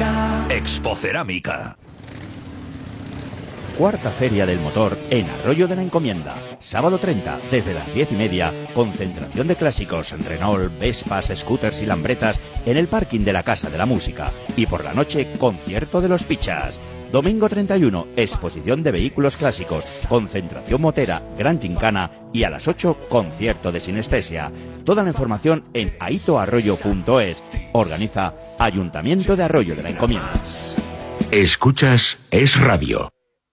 Expocerámica. Cuarta Feria del Motor en Arroyo de la Encomienda. Sábado 30, desde las 10:30, concentración de clásicos, Renault, Vespas, scooters y Lambretas en el parking de la Casa de la Música. Y por la noche, concierto de los Pichas. Domingo 31, exposición de vehículos clásicos, concentración motera, gran gincana y a las 8, concierto de sinestesia. Toda la información en aitoarroyo.es. Organiza Ayuntamiento de Arroyo de la Encomienda. Escuchas Es Radio.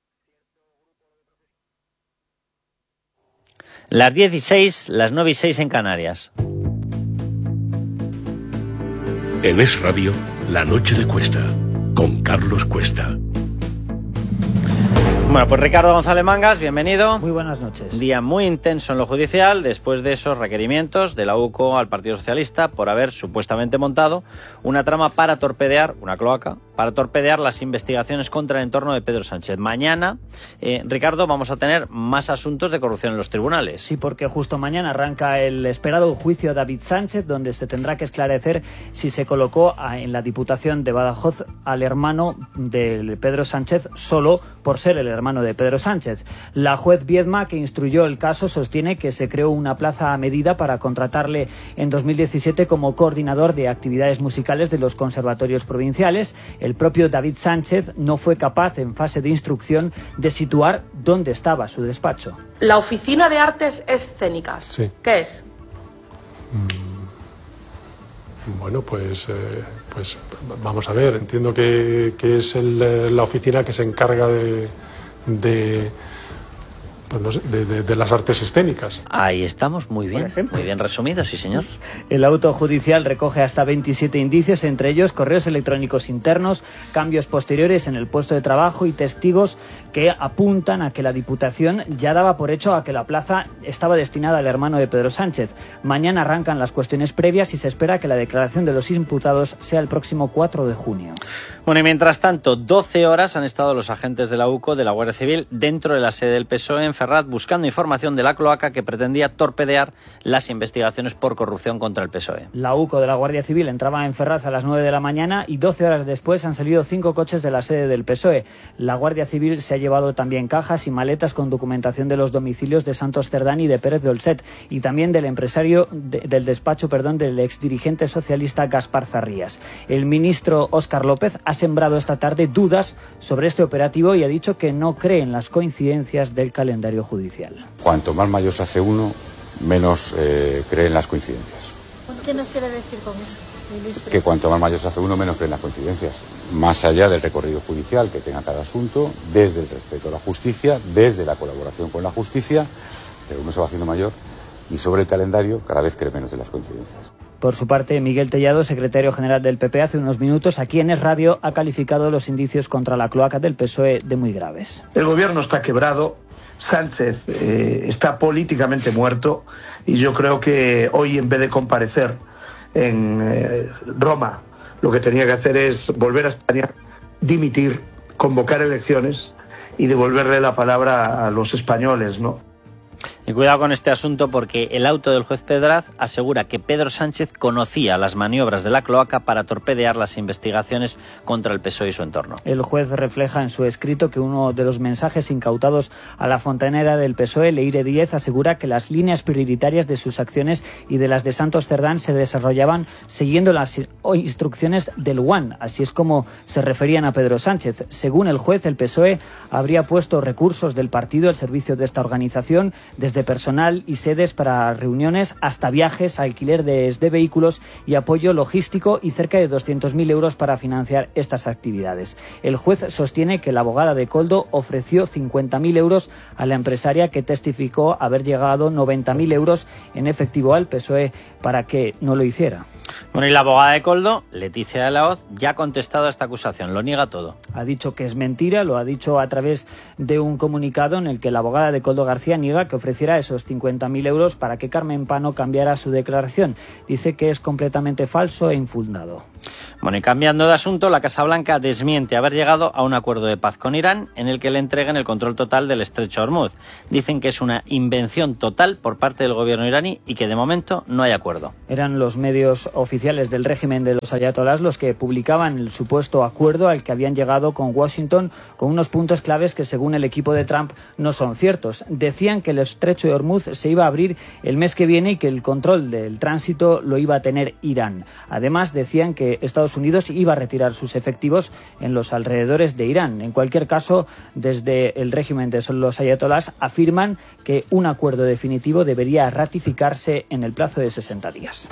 Las 10:06, las 9:06 en Canarias. En Es Radio, La Noche de Cuesta, con Carlos Cuesta. Bueno, pues Ricardo González Mangas, bienvenido. Muy buenas noches. Un día muy intenso en lo judicial, después de esos requerimientos de la UCO al Partido Socialista por haber supuestamente montado una trama para torpedear, una cloaca, para torpedear las investigaciones contra el entorno de Pedro Sánchez. Mañana, Ricardo, vamos a tener más asuntos de corrupción en los tribunales. Sí, porque justo mañana arranca el esperado juicio a David Sánchez, donde se tendrá que esclarecer si se colocó en la Diputación de Badajoz al hermano de Pedro Sánchez solo por ser el hermano de Pedro Sánchez. La juez Viedma, que instruyó el caso, sostiene que se creó una plaza a medida para contratarle en 2017 como coordinador de actividades musicales de los conservatorios provinciales. El propio David Sánchez no fue capaz, en fase de instrucción, de situar dónde estaba su despacho. La Oficina de Artes Escénicas. Sí. ¿Qué es? Bueno, pues vamos a ver. Entiendo que es la oficina que se encarga de las artes escénicas. Ahí estamos, muy bien resumido, sí señor. El auto judicial recoge hasta 27 indicios, entre ellos correos electrónicos internos, cambios posteriores en el puesto de trabajo y testigos que apuntan a que la Diputación ya daba por hecho a que la plaza estaba destinada al hermano de Pedro Sánchez. Mañana arrancan las cuestiones previas y se espera que la declaración de los imputados sea el próximo 4 de junio. Bueno, y mientras tanto, 12 horas han estado los agentes de la UCO, de la Guardia Civil, dentro de la sede del PSOE en Ferraz, buscando información de la cloaca que pretendía torpedear las investigaciones por corrupción contra el PSOE. La UCO de la Guardia Civil entraba en Ferraz a las 9 de la mañana y 12 horas después han salido 5 coches de la sede del PSOE. La Guardia Civil se ha llevado también cajas y maletas con documentación de los domicilios de Santos Cerdán y de Pérez Dolcet, y también del empresario del despacho del exdirigente socialista Gaspar Zarrías. El ministro Óscar López ha sembrado esta tarde dudas sobre este operativo y ha dicho que no cree en las coincidencias del calendario judicial. Cuanto más mayor se hace uno, menos cree en las coincidencias. ¿Qué nos quiere decir con eso, ministro? Que cuanto más mayor se hace uno, menos cree en las coincidencias. Más allá del recorrido judicial que tenga cada asunto, desde el respeto a la justicia, desde la colaboración con la justicia, pero uno se va haciendo mayor y sobre el calendario cada vez cree menos en las coincidencias. Por su parte, Miguel Tellado, secretario general del PP, hace unos minutos aquí en Es Radio ha calificado los indicios contra la cloaca del PSOE de muy graves. El gobierno está quebrado, Sánchez está políticamente muerto y yo creo que hoy, en vez de comparecer en Roma, lo que tenía que hacer es volver a España, dimitir, convocar elecciones y devolverle la palabra a los españoles, ¿no? Y cuidado con este asunto, porque el auto del juez Pedraz asegura que Pedro Sánchez conocía las maniobras de la cloaca para torpedear las investigaciones contra el PSOE y su entorno. El juez refleja en su escrito que uno de los mensajes incautados a la fontanera del PSOE, Leire Díez, asegura que las líneas prioritarias de sus acciones y de las de Santos Cerdán se desarrollaban siguiendo las instrucciones del UAN. Así es como se referían a Pedro Sánchez. Según el juez, el PSOE habría puesto recursos del partido al servicio de esta organización, desde personal y sedes para reuniones hasta viajes, alquiler de vehículos y apoyo logístico, y cerca de 200.000 euros para financiar estas actividades. El juez sostiene que la abogada de Koldo ofreció 50.000 euros a la empresaria, que testificó haber llegado 90.000 euros en efectivo al PSOE para que no lo hiciera. Bueno, y la abogada de Koldo, Leticia de la Hoz, ya ha contestado a esta acusación, lo niega todo. Ha dicho que es mentira, lo ha dicho a través de un comunicado en el que la abogada de Koldo García niega que ofreciera esos 50.000 euros para que Carmen Pano cambiara su declaración. Dice que es completamente falso e infundado. Bueno, y cambiando de asunto, la Casa Blanca desmiente haber llegado a un acuerdo de paz con Irán en el que le entreguen el control total del estrecho de Hormuz. Dicen que es una invención total por parte del gobierno iraní y que de momento no hay acuerdo. Eran los medios oficiales del régimen de los ayatolás los que publicaban el supuesto acuerdo al que habían llegado con Washington, con unos puntos claves que según el equipo de Trump no son ciertos. Decían que el estrecho de Hormuz se iba a abrir el mes que viene y que el control del tránsito lo iba a tener Irán. Además decían que Estados Unidos iba a retirar sus efectivos en los alrededores de Irán. En cualquier caso, desde el régimen de los ayatolás afirman que un acuerdo definitivo debería ratificarse en el plazo de 60 días.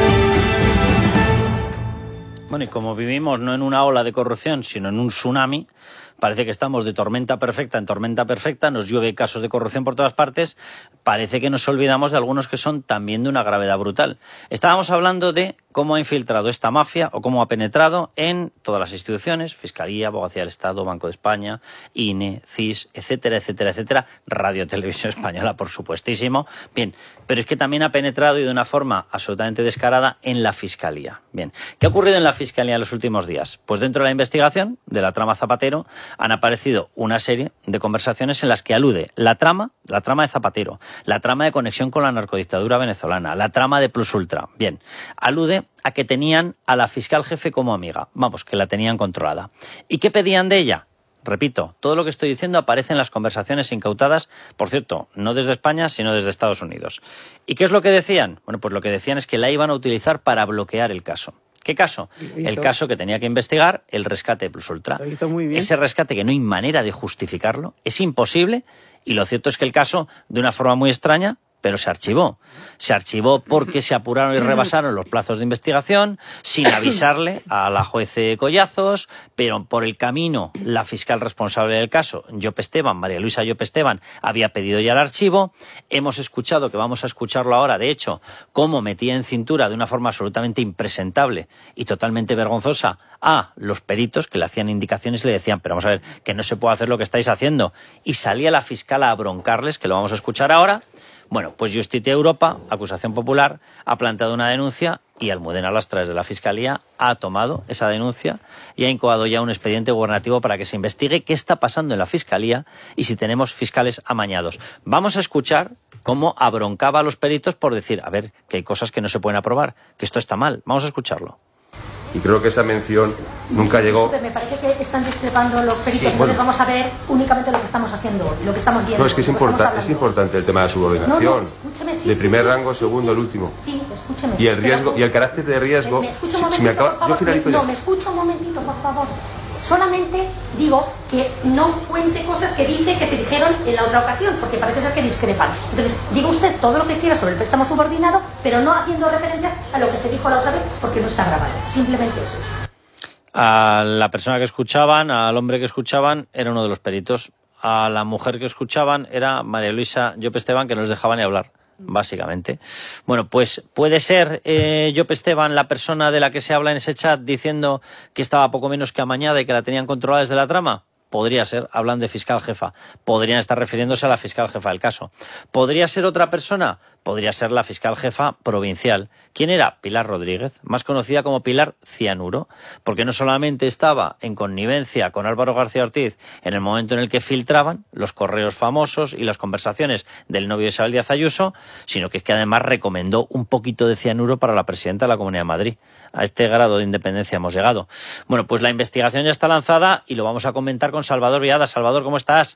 Bueno, y como vivimos no en una ola de corrupción, sino en un tsunami, parece que estamos de tormenta perfecta en tormenta perfecta, nos llueve casos de corrupción por todas partes, parece que nos olvidamos de algunos que son también de una gravedad brutal. Estábamos hablando de cómo ha infiltrado esta mafia o cómo ha penetrado en todas las instituciones, Fiscalía, Abogacía del Estado, Banco de España, INE, CIS, etcétera, etcétera, etcétera, Radio Televisión Española, por supuestísimo. Bien, pero es que también ha penetrado y de una forma absolutamente descarada en la Fiscalía. Bien, ¿qué ha ocurrido en la Fiscalía en los últimos días? Pues dentro de la investigación de la trama Zapatero han aparecido una serie de conversaciones en las que alude la trama de Zapatero, la trama de conexión con la narcodictadura venezolana, la trama de Plus Ultra. Bien, alude a que tenían a la fiscal jefe como amiga, vamos, que la tenían controlada. ¿Y qué pedían de ella? Repito, todo lo que estoy diciendo aparece en las conversaciones incautadas, por cierto, no desde España, sino desde Estados Unidos. ¿Y qué es lo que decían? Bueno, pues lo que decían es que la iban a utilizar para bloquear el caso. ¿Qué caso? El caso que tenía que investigar, el rescate de Plus Ultra. Lo hizo muy bien. Ese rescate que no hay manera de justificarlo, es imposible, y lo cierto es que el caso, de una forma muy extraña, pero se archivó. Se archivó porque se apuraron y rebasaron los plazos de investigación, sin avisarle a la juez Collazos, pero por el camino la fiscal responsable del caso, Llop Esteban, María Luisa Llop Esteban, había pedido ya el archivo. Hemos escuchado, que vamos a escucharlo ahora, de hecho, cómo metía en cintura de una forma absolutamente impresentable y totalmente vergonzosa a los peritos que le hacían indicaciones y le decían, pero vamos a ver, que no se puede hacer lo que estáis haciendo. Y salía la fiscal a broncarles, que lo vamos a escuchar ahora. Bueno, pues Justitia Europa, acusación popular, ha planteado una denuncia y Almudena Lastra, desde la Fiscalía, ha tomado esa denuncia y ha incoado ya un expediente gubernativo para que se investigue qué está pasando en la Fiscalía y si tenemos fiscales amañados. Vamos a escuchar cómo abroncaba a los peritos por decir, a ver, que hay cosas que no se pueden aprobar, que esto está mal. Vamos a escucharlo. Y creo que esa mención nunca llegó. Me parece que están discrepando los peritos, Sí, entonces bueno. vamos a ver únicamente lo que estamos haciendo hoy, lo que estamos viendo. No, es que es importante el tema de la subordinación. No, escúcheme, sí, de sí, primer sí, rango, sí, segundo, sí. el último. Sí, escúcheme. Y el riesgo, y el carácter de riesgo. ¿Me escucha un si momentito, me acaba, por favor? yo finalizo No, ya. me escucha un momentito, por favor. Solamente digo que no cuente cosas que dice que se dijeron en la otra ocasión, porque parece ser que discrepan. Entonces, diga usted todo lo que quiera sobre el préstamo subordinado, pero no haciendo referencias a lo que se dijo la otra vez, porque no está grabado. Simplemente eso. A la persona que escuchaban, al hombre que escuchaban, era uno de los peritos. A la mujer que escuchaban era María Luisa Llop Esteban, que no les dejaba ni hablar, básicamente. Bueno, pues puede ser Llop Esteban la persona de la que se habla en ese chat diciendo que estaba poco menos que amañada y que la tenían controlada desde la trama. Podría ser, hablan de fiscal jefa. Podrían estar refiriéndose a la fiscal jefa del caso. ¿Podría ser otra persona? Podría ser la fiscal jefa provincial. ¿Quién era? Pilar Rodríguez, más conocida como Pilar Cianuro, porque no solamente estaba en connivencia con Álvaro García Ortiz en el momento en el que filtraban los correos famosos y las conversaciones del novio de Isabel Díaz Ayuso, sino que es que además recomendó un poquito de cianuro para la presidenta de la Comunidad de Madrid. A este grado de independencia hemos llegado. Bueno, pues la investigación ya está lanzada y lo vamos a comentar con Salvador Viada. Salvador, ¿cómo estás?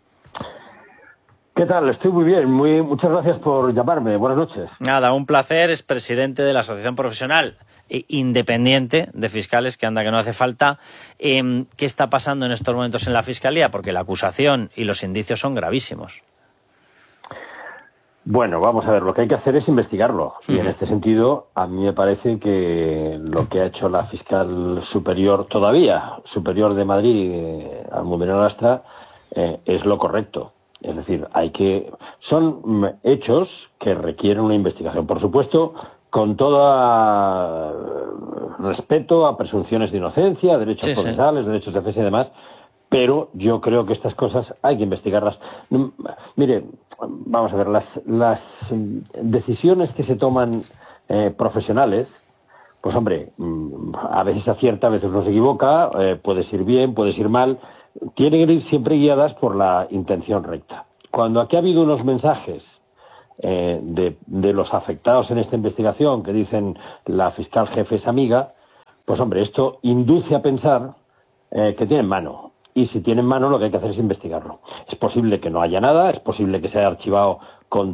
¿Qué tal? Estoy muy bien. Muchas gracias por llamarme. Buenas noches. Nada, un placer. Es presidente de la Asociación Profesional Independiente de Fiscales, que anda que no hace falta. ¿Qué está pasando en estos momentos en la Fiscalía? Porque la acusación y los indicios son gravísimos. Bueno, vamos a ver, lo que hay que hacer es investigarlo. Y en este sentido, a mí me parece que lo que ha hecho la fiscal superior de Madrid, Almudena Lastra, es lo correcto. Es decir, son hechos que requieren una investigación. Por supuesto, con todo respeto a presunciones de inocencia, derechos procesales, derechos de defensa y demás, pero yo creo que estas cosas hay que investigarlas. Mire, vamos a ver, las decisiones que se toman profesionales, pues hombre, a veces acierta, a veces no se equivoca, puedes ir bien, puedes ir mal, tienen que ir siempre guiadas por la intención recta. Cuando aquí ha habido unos mensajes de los afectados en esta investigación que dicen la fiscal jefe es amiga, pues hombre, esto induce a pensar que tienen mano. Y si tienen mano, lo que hay que hacer es investigarlo. Es posible que no haya nada, es posible que se haya archivado con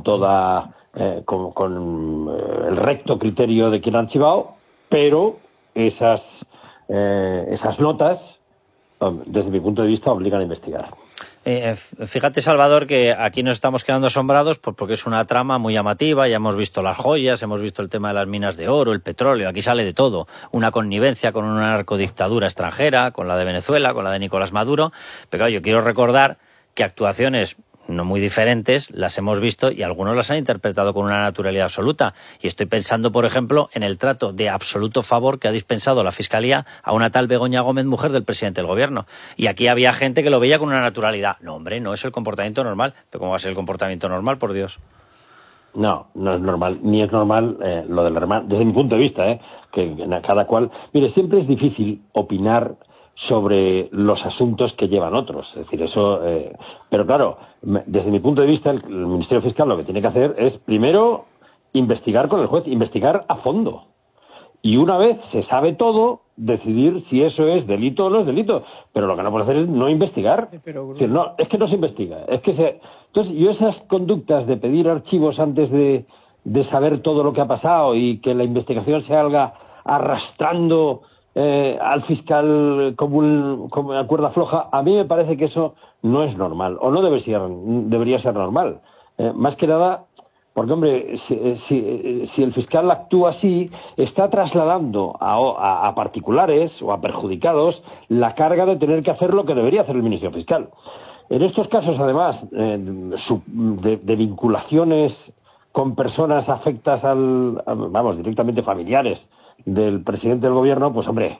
con el recto criterio de quien ha archivado, pero esas notas, desde mi punto de vista, obligan a investigar. Fíjate, Salvador, que aquí nos estamos quedando asombrados porque es una trama muy llamativa. Ya hemos visto las joyas, hemos visto el tema de las minas de oro, el petróleo, aquí sale de todo. Una connivencia con una narcodictadura extranjera, con la de Venezuela, con la de Nicolás Maduro. Pero claro, yo quiero recordar que actuaciones no muy diferentes las hemos visto y algunos las han interpretado con una naturalidad absoluta. Y estoy pensando, por ejemplo, en el trato de absoluto favor que ha dispensado la Fiscalía a una tal Begoña Gómez, mujer del presidente del Gobierno. Y aquí había gente que lo veía con una naturalidad. No, hombre, no es el comportamiento normal. ¿Pero cómo va a ser el comportamiento normal, por Dios? No, no es normal, ni es normal lo del hermano, desde mi punto de vista, que cada cual... Mire, siempre es difícil opinar sobre los asuntos que llevan otros. Es decir, eso... pero claro, desde mi punto de vista, el Ministerio Fiscal lo que tiene que hacer es, primero, investigar con el juez, investigar a fondo. Y una vez se sabe todo, decidir si eso es delito o no es delito. Pero lo que no puede hacer es no investigar. Es decir, no, es que no se investiga. Entonces, yo esas conductas de pedir archivos antes de saber todo lo que ha pasado y que la investigación se haga arrastrando al fiscal como una cuerda floja, a mí me parece que eso no es normal, o no debería ser normal. Más que nada, porque, hombre, si el fiscal actúa así, está trasladando a particulares o a perjudicados la carga de tener que hacer lo que debería hacer el Ministerio Fiscal. En estos casos, además, de vinculaciones con personas afectas directamente familiares del presidente del Gobierno, pues hombre,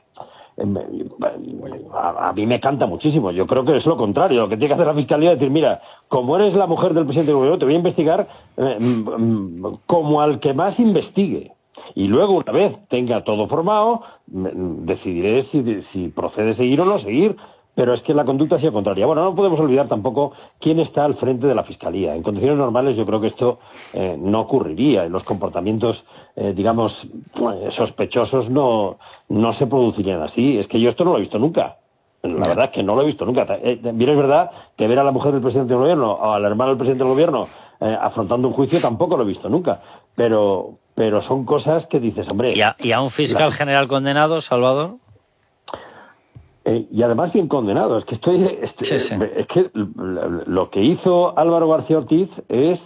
a mí me canta muchísimo. Yo creo que es lo contrario. Lo que tiene que hacer la Fiscalía es decir, mira, como eres la mujer del presidente del Gobierno, te voy a investigar como al que más investigue. Y luego, una vez tenga todo formado, decidiré si procede seguir o no seguir. Pero es que la conducta ha sido contraria. Bueno, no podemos olvidar tampoco quién está al frente de la Fiscalía. En condiciones normales yo creo que esto no ocurriría. Los comportamientos, digamos, sospechosos no se producirían así. Es que yo esto no lo he visto nunca. La verdad es que no lo he visto nunca. Bien es verdad que ver a la mujer del presidente del Gobierno o al hermano del presidente del Gobierno afrontando un juicio tampoco lo he visto nunca. Pero son cosas que dices, hombre... ¿Y a un fiscal general condenado, Salvador? Y además bien condenado. Es que sí. Es que lo que hizo Álvaro García Ortiz es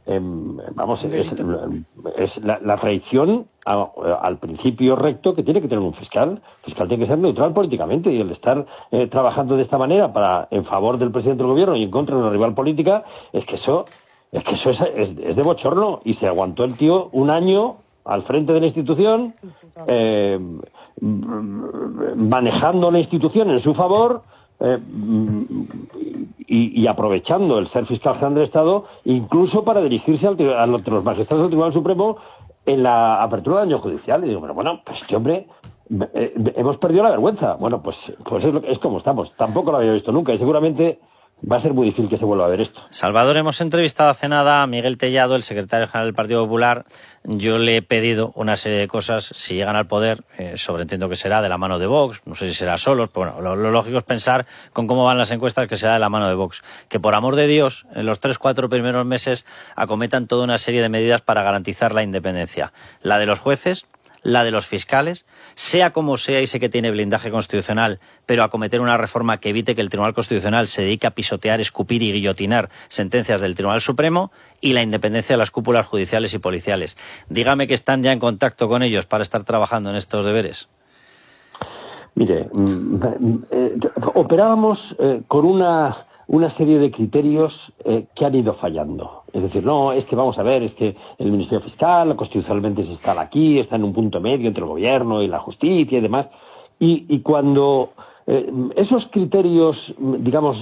la traición al principio recto que tiene que tener un fiscal. El fiscal tiene que ser neutral políticamente, y el estar trabajando de esta manera en favor del presidente del Gobierno y en contra de una rival política, es que eso es de bochorno. Y se aguantó el tío un año al frente de la institución, manejando la institución en su favor, y aprovechando el ser fiscal general del Estado incluso para dirigirse a los magistrados del Tribunal Supremo en la apertura del año judicial. Y digo, pero bueno, pues este hombre, hemos perdido la vergüenza. Bueno, pues es como estamos. Tampoco lo había visto nunca y seguramente va a ser muy difícil que se vuelva a ver esto. Salvador, hemos entrevistado hace nada a Miguel Tellado, el secretario general del Partido Popular. Yo le he pedido una serie de cosas, si llegan al poder, entiendo que será de la mano de Vox, no sé si será solos, pero bueno, lo lógico es pensar con cómo van las encuestas que será de la mano de Vox. Que por amor de Dios, en los 3-4 primeros meses acometan toda una serie de medidas para garantizar la independencia. La de los jueces, la de los fiscales, sea como sea, y sé que tiene blindaje constitucional, pero acometer una reforma que evite que el Tribunal Constitucional se dedique a pisotear, escupir y guillotinar sentencias del Tribunal Supremo, y la independencia de las cúpulas judiciales y policiales. Dígame que están ya en contacto con ellos para estar trabajando en estos deberes. Mire, operábamos con una serie de criterios que han ido fallando. Es decir, no, es que vamos a ver, es que el Ministerio Fiscal constitucionalmente se instala aquí, está en un punto medio entre el Gobierno y la justicia y demás. Y cuando esos criterios, digamos,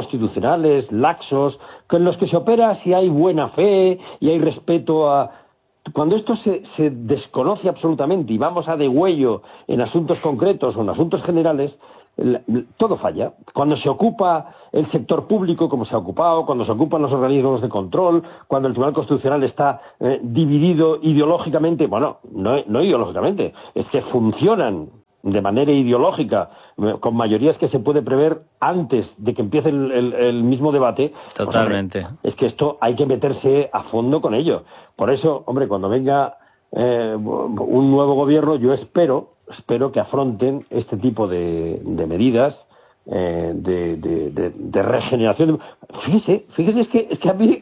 constitucionales, laxos, con los que se opera si hay buena fe y hay respeto cuando esto se desconoce absolutamente y vamos a degüello en asuntos concretos o en asuntos generales, todo falla. Cuando se ocupa el sector público, como se ha ocupado, cuando se ocupan los organismos de control, cuando el Tribunal Constitucional está dividido ideológicamente, bueno, no ideológicamente, es que funcionan de manera ideológica, con mayorías que se puede prever antes de que empiece el mismo debate. Totalmente. Pues, hombre, es que esto hay que meterse a fondo con ello. Por eso, hombre, cuando venga un nuevo gobierno, yo espero que afronten este tipo de medidas de regeneración. Fíjese, es que a mí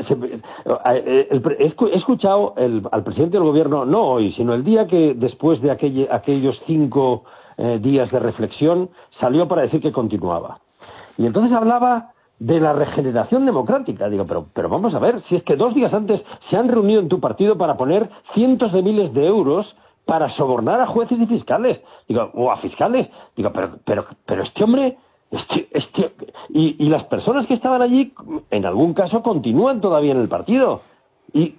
he escuchado al presidente del gobierno, no hoy, sino el día que después de aquellos 5 días de reflexión salió para decir que continuaba. Y entonces hablaba de la regeneración democrática. Digo, pero vamos a ver, si es que 2 días antes se han reunido en tu partido para poner cientos de miles de euros para sobornar a jueces y fiscales, digo, o a fiscales, digo, pero este hombre, y las personas que estaban allí, en algún caso continúan todavía en el partido, y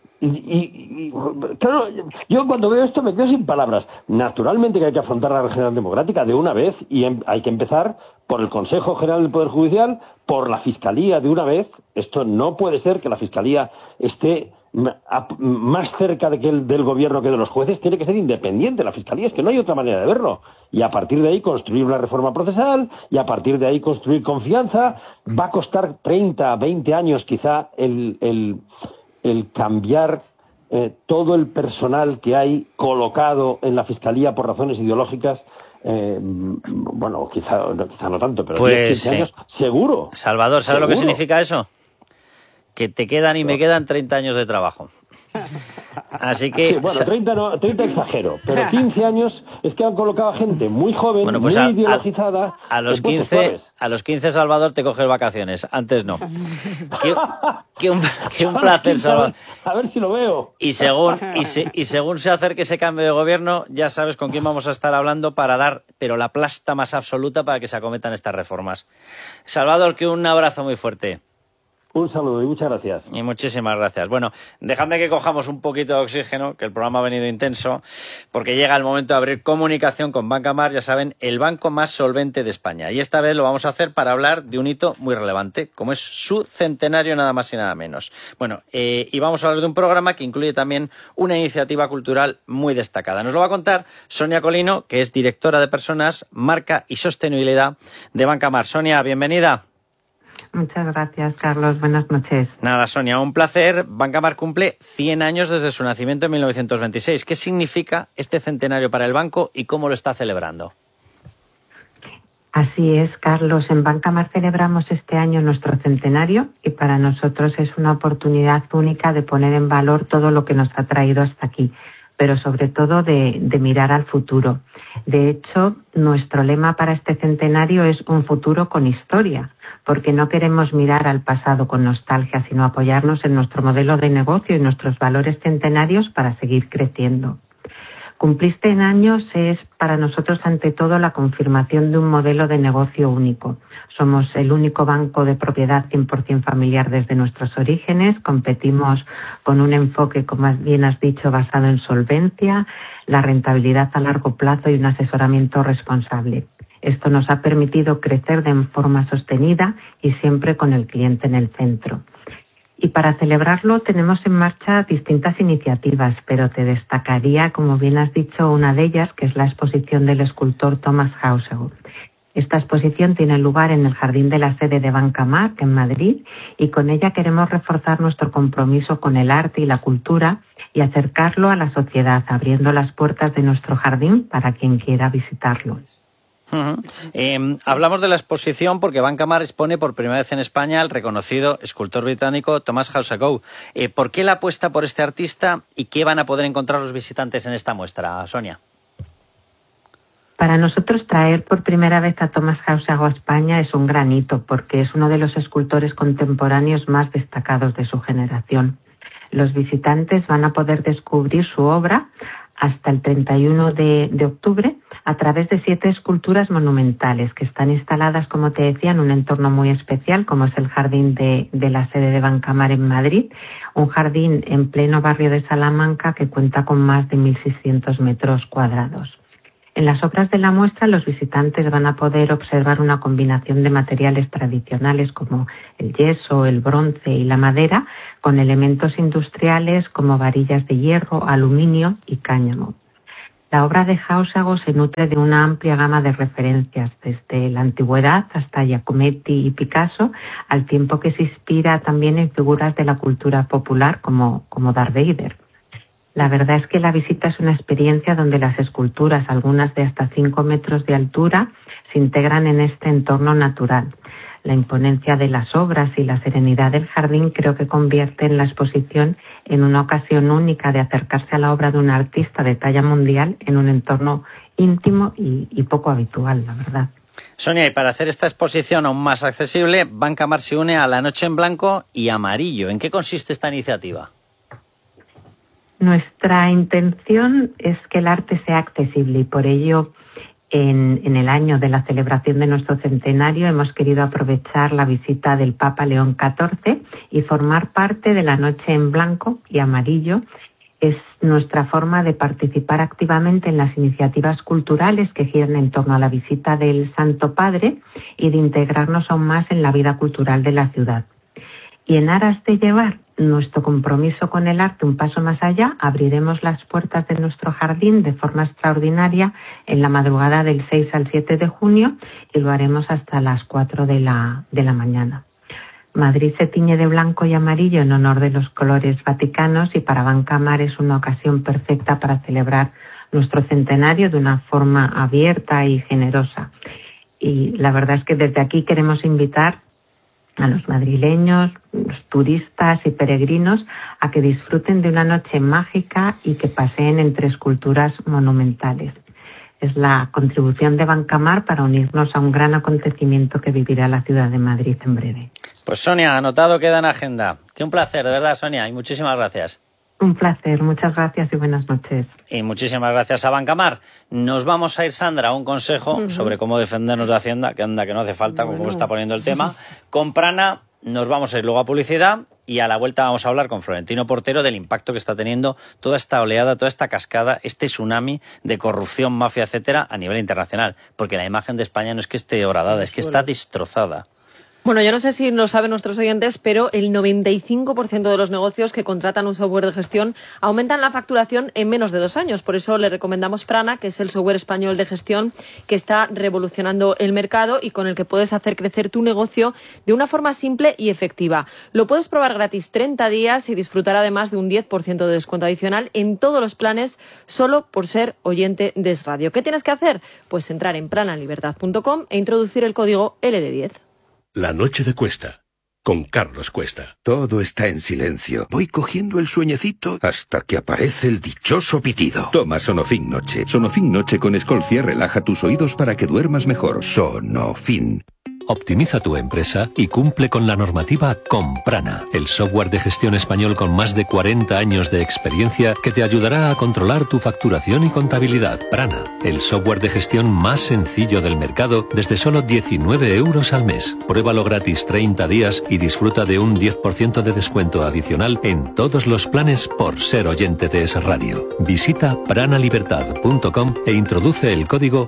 claro, yo cuando veo esto me quedo sin palabras. Naturalmente que hay que afrontar la regeneración democrática de una vez, y hay que empezar por el Consejo General del Poder Judicial, por la Fiscalía de una vez. Esto no puede ser que la Fiscalía esté más cerca del gobierno que de los jueces. Tiene que ser independiente la Fiscalía, es que no hay otra manera de verlo, y a partir de ahí construir una reforma procesal, y a partir de ahí construir confianza. Va a costar 30, 20 años quizá el cambiar todo el personal que hay colocado en la Fiscalía por razones ideológicas. Bueno, quizá no tanto, pero pues 15 años seguro. Salvador, ¿sabes lo que significa eso? Que te quedan y me quedan 30 años de trabajo. Así que... Sí, bueno, 30 exagero, pero 15 años es que han colocado a gente muy joven, bueno, pues muy ideologizada. A los 15, Salvador, te coges vacaciones. Antes no. Que un placer, Salvador. A ver si lo veo. Y según se acerque ese cambio de gobierno, ya sabes con quién vamos a estar hablando para dar, pero la plasta más absoluta para que se acometan estas reformas. Salvador, que un abrazo muy fuerte. Un saludo y muchas gracias. Y muchísimas gracias. Bueno, dejadme que cojamos un poquito de oxígeno, que el programa ha venido intenso, porque llega el momento de abrir comunicación con Bancamar, ya saben, el banco más solvente de España. Y esta vez lo vamos a hacer para hablar de un hito muy relevante, como es su centenario, nada más y nada menos. Bueno, y vamos a hablar de un programa que incluye también una iniciativa cultural muy destacada. Nos lo va a contar Sonia Colino, que es directora de Personas, Marca y Sostenibilidad de Bancamar. Sonia, bienvenida. Muchas gracias, Carlos. Buenas noches. Nada, Sonia, un placer. Bancamar cumple 100 años desde su nacimiento en 1926. ¿Qué significa este centenario para el banco y cómo lo está celebrando? Así es, Carlos. En Bancamar celebramos este año nuestro centenario y para nosotros es una oportunidad única de poner en valor todo lo que nos ha traído hasta aquí, pero sobre todo de mirar al futuro. De hecho, nuestro lema para este centenario es un futuro con historia, porque no queremos mirar al pasado con nostalgia, sino apoyarnos en nuestro modelo de negocio y nuestros valores centenarios para seguir creciendo. Cumplir 100 años es para nosotros ante todo la confirmación de un modelo de negocio único. Somos el único banco de propiedad 100% familiar desde nuestros orígenes, competimos con un enfoque, como bien has dicho, basado en solvencia, la rentabilidad a largo plazo y un asesoramiento responsable. Esto nos ha permitido crecer de forma sostenida y siempre con el cliente en el centro. Y para celebrarlo tenemos en marcha distintas iniciativas, pero te destacaría, como bien has dicho, una de ellas, que es la exposición del escultor Thomas Hauser. Esta exposición tiene lugar en el jardín de la sede de Bancamar, en Madrid, y con ella queremos reforzar nuestro compromiso con el arte y la cultura y acercarlo a la sociedad, abriendo las puertas de nuestro jardín para quien quiera visitarlo. Hablamos de la exposición porque Bancamar expone por primera vez en España al reconocido escultor británico Thomas Hauser. ¿Por qué la apuesta por este artista y qué van a poder encontrar los visitantes en esta muestra, Sonia? Para nosotros traer por primera vez a Thomas Hauser a España es un gran hito porque es uno de los escultores contemporáneos más destacados de su generación. Los visitantes van a poder descubrir su obra hasta el 31 de octubre a través de 7 esculturas monumentales que están instaladas, como te decía, en un entorno muy especial, como es el jardín de la sede de Bancamar en Madrid, un jardín en pleno barrio de Salamanca que cuenta con más de 1.600 metros cuadrados. En las obras de la muestra, los visitantes van a poder observar una combinación de materiales tradicionales como el yeso, el bronce y la madera, con elementos industriales como varillas de hierro, aluminio y cáñamo. La obra de Jáusago se nutre de una amplia gama de referencias, desde la antigüedad hasta Giacometti y Picasso, al tiempo que se inspira también en figuras de la cultura popular como Darth Vader. La verdad es que la visita es una experiencia donde las esculturas, algunas de hasta 5 metros de altura, se integran en este entorno natural. La imponencia de las obras y la serenidad del jardín creo que convierten la exposición en una ocasión única de acercarse a la obra de un artista de talla mundial en un entorno íntimo y poco habitual, la verdad. Sonia, y para hacer esta exposición aún más accesible, Bancamar se une a La Noche en Blanco y Amarillo. ¿En qué consiste esta iniciativa? Nuestra intención es que el arte sea accesible y por ello en el año de la celebración de nuestro centenario hemos querido aprovechar la visita del Papa León XIV y formar parte de La Noche en Blanco y Amarillo. Es nuestra forma de participar activamente en las iniciativas culturales que giran en torno a la visita del Santo Padre y de integrarnos aún más en la vida cultural de la ciudad. Y en aras de llevar nuestro compromiso con el arte un paso más allá, abriremos las puertas de nuestro jardín de forma extraordinaria en la madrugada del 6 al 7 de junio y lo haremos hasta las 4 de la mañana. Madrid se tiñe de blanco y amarillo en honor de los colores vaticanos y para Bancamar es una ocasión perfecta para celebrar nuestro centenario de una forma abierta y generosa. Y la verdad es que desde aquí queremos invitar a los madrileños, los turistas y peregrinos a que disfruten de una noche mágica y que paseen entre esculturas monumentales. Es la contribución de Bancamar para unirnos a un gran acontecimiento que vivirá la ciudad de Madrid en breve. Pues Sonia, anotado queda en agenda. Que un placer, de verdad, Sonia, y muchísimas gracias. Un placer, muchas gracias y buenas noches. Y muchísimas gracias a Bancamar. Nos vamos a ir, Sandra, a un consejo sobre cómo defendernos de Hacienda, que anda que no hace falta, como está poniendo el tema. Con Prana nos vamos a ir luego a publicidad y a la vuelta vamos a hablar con Florentino Portero del impacto que está teniendo toda esta oleada, toda esta cascada, este tsunami de corrupción, mafia, etcétera, a nivel internacional. Porque la imagen de España no es que esté horadada, es que está destrozada. Bueno, yo no sé si lo saben nuestros oyentes, pero el 95% de los negocios que contratan un software de gestión aumentan la facturación en menos de 2 años. Por eso le recomendamos Prana, que es el software español de gestión que está revolucionando el mercado y con el que puedes hacer crecer tu negocio de una forma simple y efectiva. Lo puedes probar gratis 30 días y disfrutar además de un 10% de descuento adicional en todos los planes solo por ser oyente de Es Radio. ¿Qué tienes que hacer? Pues entrar en planalibertad.com e introducir el código LD10. La noche de Cuesta, con Carlos Cuesta. Todo está en silencio. Voy cogiendo el sueñecito hasta que aparece el dichoso pitido. Toma Sonofin Noche. Sonofin Noche con Escolcia relaja tus oídos para que duermas mejor. Sonofin. Optimiza tu empresa y cumple con la normativa con Prana, el software de gestión español con más de 40 años de experiencia que te ayudará a controlar tu facturación y contabilidad. Prana, el software de gestión más sencillo del mercado desde solo 19 euros al mes. Pruébalo gratis 30 días y disfruta de un 10% de descuento adicional en todos los planes por ser oyente de Es Radio. Visita pranalibertad.com e introduce el código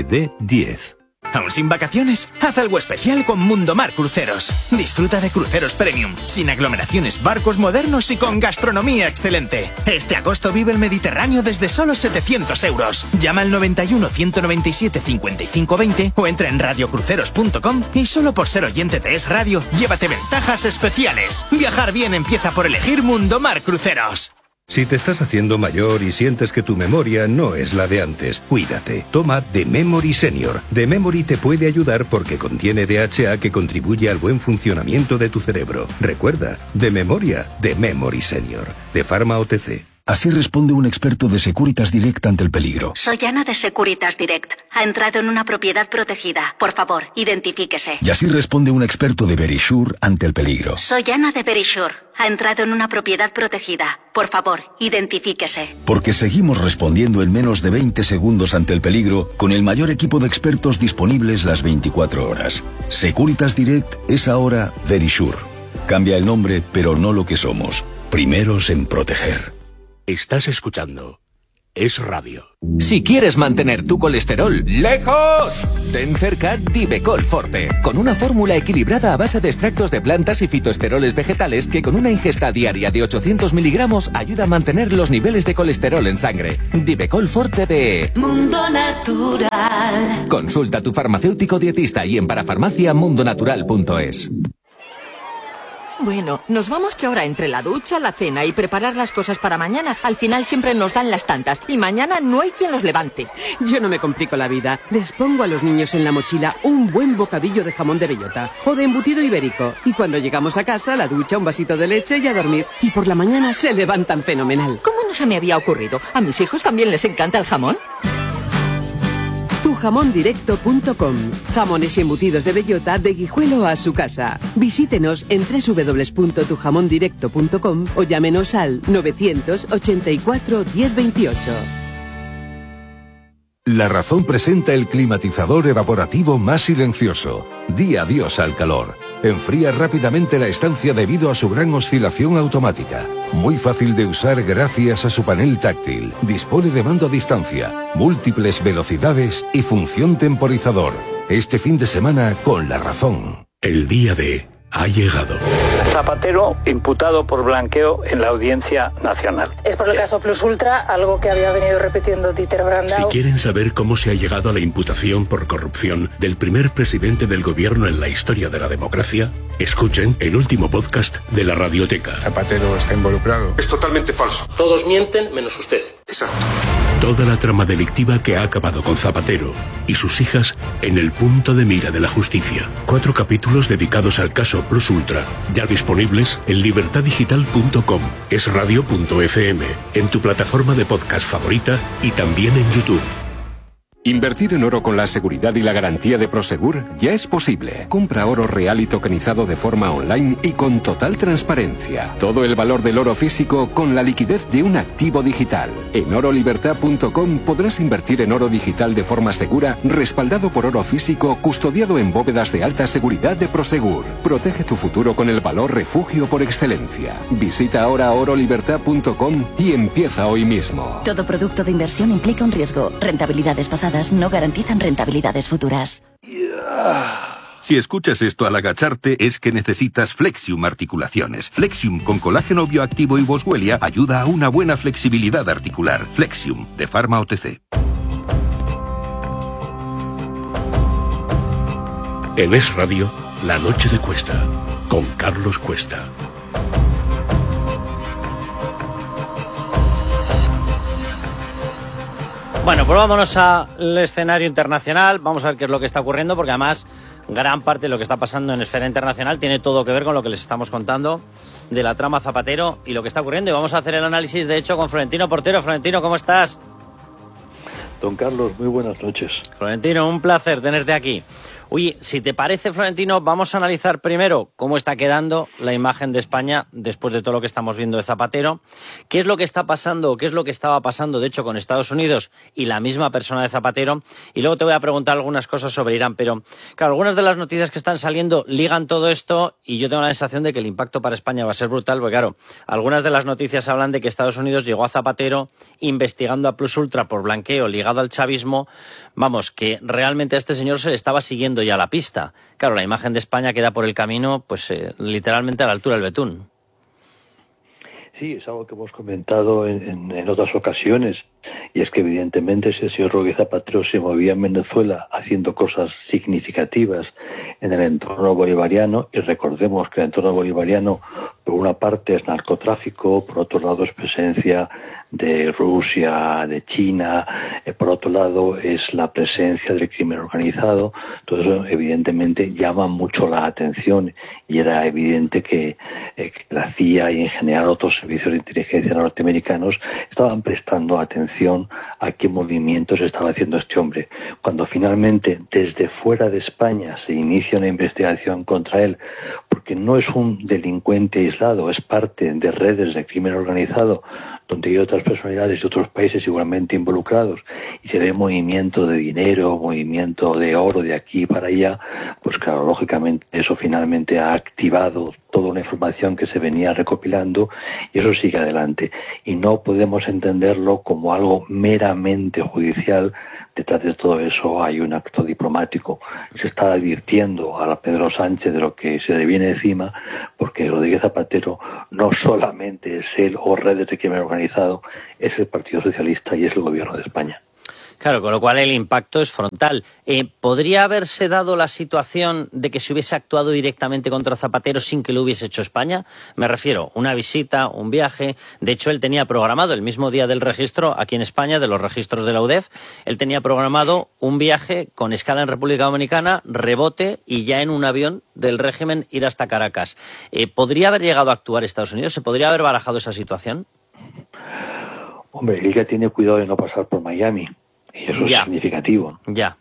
LD10. ¿Aún sin vacaciones? Haz algo especial con Mundomar Cruceros. Disfruta de cruceros premium, sin aglomeraciones, barcos modernos y con gastronomía excelente. Este agosto vive el Mediterráneo desde solo 700 euros. Llama al 91 197 55 20 o entra en radiocruceros.com y solo por ser oyente de Es Radio, llévate ventajas especiales. Viajar bien empieza por elegir Mundomar Cruceros. Si te estás haciendo mayor y sientes que tu memoria no es la de antes, cuídate. Toma The Memory Senior. The Memory te puede ayudar porque contiene DHA que contribuye al buen funcionamiento de tu cerebro. Recuerda, de memoria, The Memory Senior. De Pharma OTC. Así responde un experto de Securitas Direct ante el peligro. Soy Ana de Securitas Direct. Ha entrado en una propiedad protegida. Por favor, identifíquese. Y así responde un experto de Verisure ante el peligro. Soy Ana de Verisure. Ha entrado en una propiedad protegida. Por favor, identifíquese. Porque seguimos respondiendo en menos de 20 segundos ante el peligro con el mayor equipo de expertos disponibles las 24 horas. Securitas Direct es ahora Verisure. Cambia el nombre, pero no lo que somos. Primeros en proteger. Estás escuchando Es Radio. Si quieres mantener tu colesterol lejos, ten cerca Divecol Forte, con una fórmula equilibrada a base de extractos de plantas y fitoesteroles vegetales que con una ingesta diaria de 800 miligramos ayuda a mantener los niveles de colesterol en sangre. Divecol Forte de Mundo Natural. Consulta a tu farmacéutico dietista y en parafarmacia.mundonatural.es. Bueno, nos vamos que ahora entre la ducha, la cena y preparar las cosas para mañana, al final siempre nos dan las tantas y mañana no hay quien los levante. Yo no me complico la vida. Les pongo a los niños en la mochila un buen bocadillo de jamón de bellota o de embutido ibérico. Y cuando llegamos a casa, la ducha, un vasito de leche y a dormir. Y por la mañana se levantan fenomenal. ¿Cómo no se me había ocurrido? ¿A mis hijos también les encanta el jamón? Tujamondirecto.com. Jamones y embutidos de bellota de Guijuelo a su casa. Visítenos en www.tujamondirecto.com o llámenos al 984 1028. La Razón presenta el climatizador evaporativo más silencioso. Di adiós al calor. Enfría rápidamente la estancia debido a su gran oscilación automática. Muy fácil de usar gracias a su panel táctil. Dispone de mando a distancia, múltiples velocidades y función temporizador. Este fin de semana con La Razón. El día D ha llegado. Zapatero imputado por blanqueo en la Audiencia Nacional. Es por el caso Plus Ultra, algo que había venido repitiendo Dieter Brandau. Si quieren saber cómo se ha llegado a la imputación por corrupción del primer presidente del gobierno en la historia de la democracia, escuchen el último podcast de la Radioteca. Zapatero está involucrado. Es totalmente falso. Todos mienten menos usted. Exacto. Toda la trama delictiva que ha acabado con Zapatero y sus hijas en el punto de mira de la justicia. 4 capítulos dedicados al caso Plus Ultra, ya disponibles en libertadigital.com, esradio.fm, en tu plataforma de podcast favorita y también en YouTube. Invertir en oro con la seguridad y la garantía de Prosegur ya es posible. Compra oro real y tokenizado de forma online y con total transparencia. Todo el valor del oro físico con la liquidez de un activo digital. En orolibertad.com podrás invertir en oro digital de forma segura, respaldado por oro físico, custodiado en bóvedas de alta seguridad de Prosegur. Protege tu futuro con el valor refugio por excelencia. Visita ahora orolibertad.com y empieza hoy mismo. Todo producto de inversión implica un riesgo. Rentabilidades pasadas no garantizan rentabilidades futuras. Si escuchas esto al agacharte es que necesitas Flexium Articulaciones. Flexium con colágeno bioactivo y boswellia ayuda a una buena flexibilidad articular. Flexium, de Pharma OTC. En Es Radio, La Noche de Cuesta, con Carlos Cuesta. Bueno, pues vámonos al escenario internacional, vamos a ver qué es lo que está ocurriendo, porque además gran parte de lo que está pasando en esfera internacional tiene todo que ver con lo que les estamos contando de la trama Zapatero y lo que está ocurriendo. Y vamos a hacer el análisis, de hecho, con Florentino Portero. Florentino, ¿cómo estás? Don Carlos, muy buenas noches. Florentino, un placer tenerte aquí. Oye, si te parece, Florentino, vamos a analizar primero cómo está quedando la imagen de España después de todo lo que estamos viendo de Zapatero, qué es lo que está pasando, qué es lo que estaba pasando, de hecho, con Estados Unidos y la misma persona de Zapatero, y luego te voy a preguntar algunas cosas sobre Irán, pero claro, algunas de las noticias que están saliendo ligan todo esto y yo tengo la sensación de que el impacto para España va a ser brutal, porque claro, algunas de las noticias hablan de que Estados Unidos llegó a Zapatero investigando a Plus Ultra por blanqueo ligado al chavismo, vamos, que realmente a este señor se le estaba siguiendo ya la pista. Claro, la imagen de España queda por el camino, pues literalmente a la altura del betún. Sí, es algo que hemos comentado en otras ocasiones. Y es que evidentemente si el señor Rodríguez Zapatero se movía en Venezuela haciendo cosas significativas en el entorno bolivariano, y recordemos que el entorno bolivariano por una parte es narcotráfico, por otro lado es presencia de Rusia, de China, por otro lado es la presencia del crimen organizado. Todo eso evidentemente llama mucho la atención, y era evidente que la CIA y en general otros servicios de inteligencia norteamericanos estaban prestando atención a qué movimientos estaba haciendo este hombre. Cuando finalmente desde fuera de España se inicia una investigación contra él, porque no es un delincuente aislado, es parte de redes de crimen organizado, donde hay otras personalidades de otros países igualmente involucrados, y se ve movimiento de dinero, movimiento de oro de aquí para allá, pues claro, lógicamente eso finalmente ha activado toda una información que se venía recopilando, y eso sigue adelante. Y no podemos entenderlo como algo meramente judicial. Detrás de todo eso hay un acto diplomático. Se está advirtiendo a Pedro Sánchez de lo que se le viene encima, porque Rodríguez Zapatero no solamente es él o redes de crimen organizado, es el Partido Socialista y es el Gobierno de España. Claro, con lo cual el impacto es frontal. ¿Podría haberse dado la situación de que se hubiese actuado directamente contra Zapatero sin que lo hubiese hecho España? Me refiero, una visita, un viaje. De hecho, él tenía programado el mismo día del registro aquí en España, de los registros de la UDEF, él tenía programado un viaje con escala en República Dominicana, rebote y ya en un avión del régimen ir hasta Caracas. ¿Podría haber llegado a actuar Estados Unidos? ¿Se podría haber barajado esa situación? Hombre, él ya tiene cuidado de no pasar por Miami. Y eso es significativo. Ya.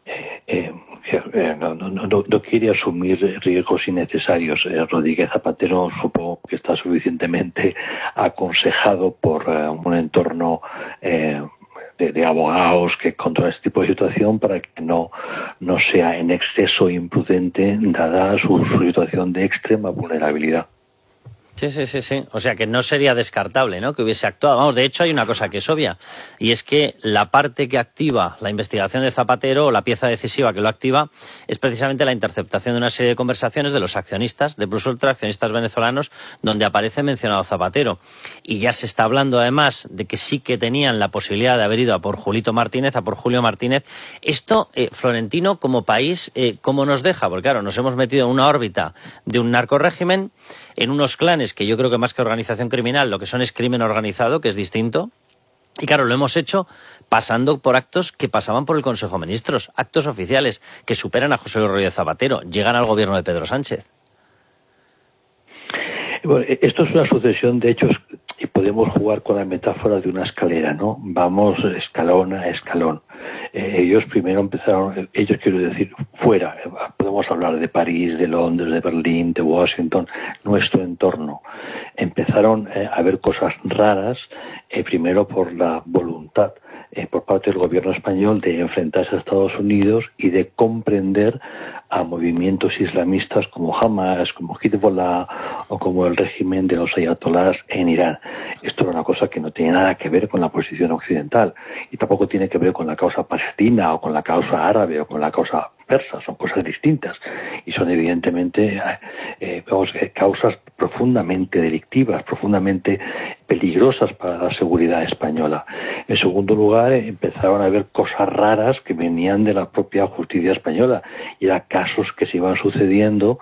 No quiere asumir riesgos innecesarios. Rodríguez Zapatero supongo que está suficientemente aconsejado por un entorno de abogados que controla este tipo de situación para que no sea en exceso imprudente dada su situación de extrema vulnerabilidad. Sí. O sea que no sería descartable, ¿no?, que hubiese actuado. Vamos, de hecho hay una cosa que es obvia, y es que la parte que activa la investigación de Zapatero, o la pieza decisiva que lo activa, es precisamente la interceptación de una serie de conversaciones de los accionistas de Plus Ultra, accionistas venezolanos, donde aparece mencionado Zapatero. Y ya se está hablando además de que sí que tenían la posibilidad de haber ido a por Julio Martínez. Esto, Florentino, como país, ¿cómo nos deja? Porque claro, nos hemos metido en una órbita de un narcorrégimen, en unos clanes que yo creo que más que organización criminal lo que son es crimen organizado, que es distinto. Y claro, lo hemos hecho pasando por actos que pasaban por el Consejo de Ministros, actos oficiales que superan a José Luis Rodríguez Zapatero, llegan al gobierno de Pedro Sánchez. Bueno, esto es una sucesión de hechos y podemos jugar con la metáfora de una escalera, ¿no? Vamos escalón a escalón. Ellos primero empezaron, quiero decir, fuera. Podemos hablar de París, de Londres, de Berlín, de Washington, nuestro entorno. Empezaron a ver cosas raras, primero por la voluntad por parte del gobierno español de enfrentarse a Estados Unidos y de comprender a movimientos islamistas como Hamas, como Hezbollah o como el régimen de los ayatolás en Irán. Esto era una cosa que no tiene nada que ver con la posición occidental y tampoco tiene que ver con la causa palestina o con la causa árabe o con la causa persa, son cosas distintas y son evidentemente causas profundamente delictivas, profundamente peligrosas para la seguridad española. En segundo lugar, empezaron a haber cosas raras que venían de la propia justicia española y eran casos que se iban sucediendo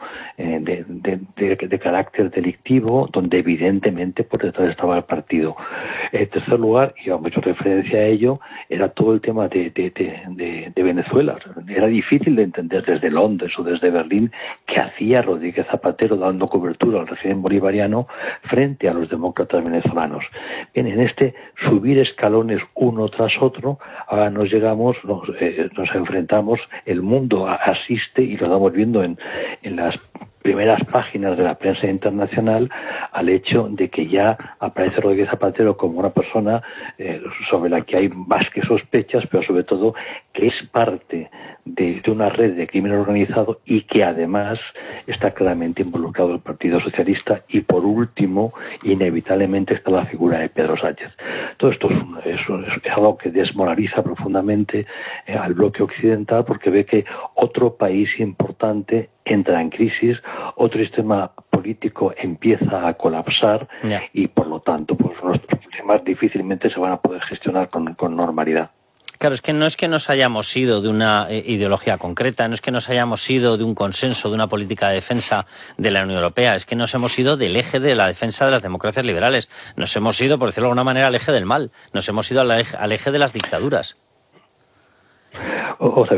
de carácter delictivo, donde evidentemente por detrás estaba el partido. En tercer lugar, y hemos hecho referencia a ello, era todo el tema de Venezuela. Era difícil de entender desde Londres o desde Berlín qué hacía Rodríguez Zapatero dando cobertura al régimen bolivariano frente a los demócratas venezolanos. Bien, en este subir escalones uno tras otro, ahora nos enfrentamos, el mundo asiste y lo estamos viendo en las primeras páginas de la prensa internacional al hecho de que ya aparece Rodríguez Zapatero como una persona sobre la que hay más que sospechas, pero sobre todo que es parte de una red de crimen organizado y que además está claramente involucrado el Partido Socialista y por último, inevitablemente está la figura de Pedro Sánchez. Todo esto es algo que desmoraliza profundamente al bloque occidental porque ve que otro país importante entra en crisis, otro sistema político político empieza a colapsar y por lo tanto pues nuestros problemas difícilmente se van a poder gestionar con normalidad. Claro, es que no es que nos hayamos ido de una ideología concreta, no es que nos hayamos ido de un consenso, de una política de defensa de la Unión Europea, es que nos hemos ido del eje de la defensa de las democracias liberales, nos hemos ido, por decirlo de alguna manera, al eje del mal, nos hemos ido al eje de las dictaduras. O sea,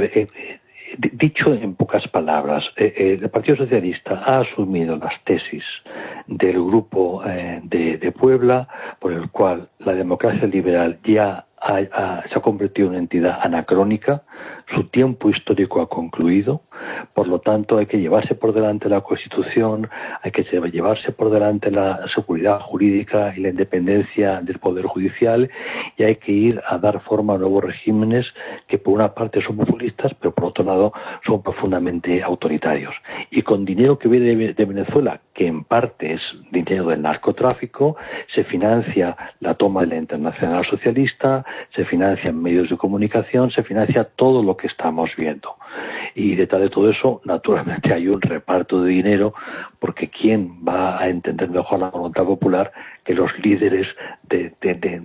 dicho en pocas palabras, el Partido Socialista ha asumido las tesis del Grupo de Puebla, por el cual la democracia liberal ya se ha convertido en una entidad anacrónica, su tiempo histórico ha concluido, por lo tanto hay que llevarse por delante la Constitución, hay que llevarse por delante la seguridad jurídica y la independencia del Poder Judicial, y hay que ir a dar forma a nuevos regímenes que por una parte son populistas, pero por otro lado son profundamente autoritarios. Y con dinero que viene de Venezuela, que en parte es dinero del narcotráfico, se financia la toma de la Internacional Socialista, se financian medios de comunicación, se financia todo lo que estamos viendo. Y detrás de todo eso, naturalmente, hay un reparto de dinero, porque ¿quién va a entender mejor la voluntad popular que los líderes de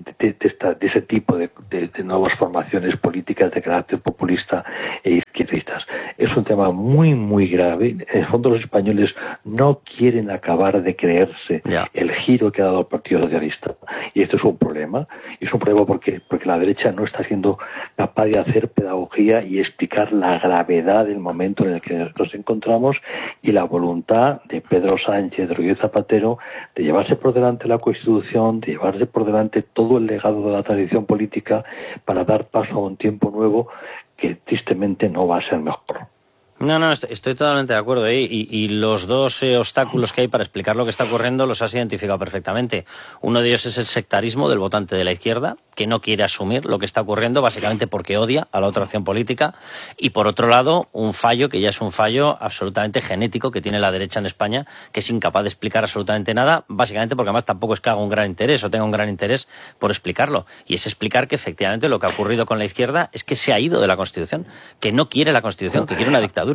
ese tipo de nuevas formaciones políticas de carácter populista e izquierdistas? Es un tema muy, muy grave. En el fondo, los españoles no quieren acabar de creerse el giro que ha dado el Partido Socialista. Y esto es un problema. Y es un problema porque la derecha no está siendo capaz de hacer pedagogía y explicar la gravedad del momento en el que nos encontramos y la voluntad de Pedro Sánchez, de Rodríguez Zapatero, de llevarse por delante la Constitución, de llevarse por delante todo el legado de la tradición política para dar paso a un tiempo nuevo que tristemente no va a ser mejor. No, estoy totalmente de acuerdo. Y los dos obstáculos que hay para explicar lo que está ocurriendo los has identificado perfectamente. Uno de ellos es el sectarismo del votante de la izquierda, que no quiere asumir lo que está ocurriendo, básicamente porque odia a la otra opción política. Y por otro lado, un fallo que ya es un fallo absolutamente genético que tiene la derecha en España, que es incapaz de explicar absolutamente nada, básicamente porque además tampoco es que haga un gran interés o tenga un gran interés por explicarlo. Y es explicar que efectivamente lo que ha ocurrido con la izquierda es que se ha ido de la Constitución, que no quiere la Constitución, que quiere una dictadura.